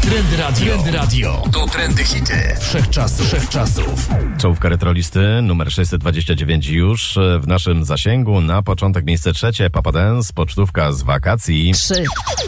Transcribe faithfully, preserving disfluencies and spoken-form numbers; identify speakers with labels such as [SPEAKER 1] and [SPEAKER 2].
[SPEAKER 1] Trendy Radio. Trendy Radio. To trendy hity wszechczasów. Wszechczasów.
[SPEAKER 2] Czołówka retrolisty numer sześćset dwadzieścia dziewięć już w naszym zasięgu. Na początek miejsce trzecie, Papa Dance, pocztówka z wakacji.
[SPEAKER 3] trzy.